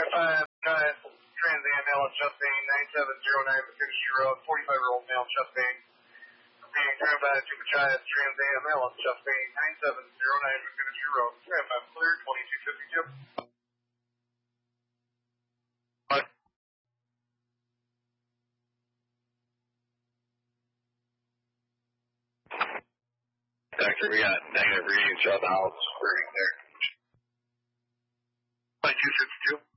Trans Am male of chest pain, 9709 McKinney Road, 45-year-old male chest pain. Being driven by two Machias, Trans Am male of chest pain, 9709 McKinney Road. Tram I'm clear, 2252. Doctor, we got negative readings throughout the house. Reading there. 2252.